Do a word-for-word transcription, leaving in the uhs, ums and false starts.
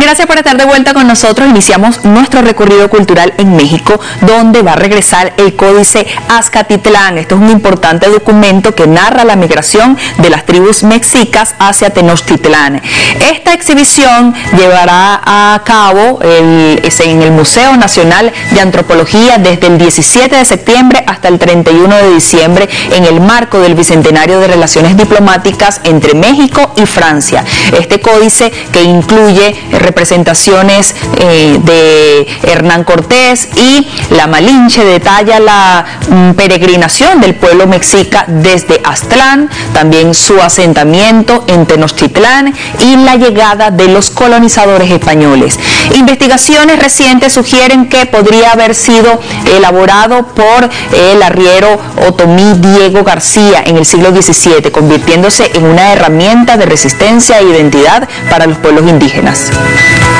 Gracias por estar de vuelta con nosotros. Iniciamos nuestro recorrido cultural en México, donde va a regresar el Códice Azcatitlán. Este es un importante documento que narra la migración de las tribus mexicas hacia Tenochtitlán. Esta exhibición llevará a cabo el, en el Museo Nacional de Antropología desde el diecisiete de septiembre hasta el treinta y uno de diciembre en el marco del Bicentenario de Relaciones Diplomáticas entre México y Francia. Este códice, que incluye representaciones eh, de Hernán Cortés y la Malinche, detalla la mm, peregrinación del pueblo mexica desde Aztlán, también su asentamiento en Tenochtitlán y la llegada de los colonizadores españoles. Investigaciones recientes sugieren que podría haber sido elaborado por el arriero otomí Diego García en el siglo diecisiete, convirtiéndose en una herramienta de resistencia e identidad para los pueblos indígenas.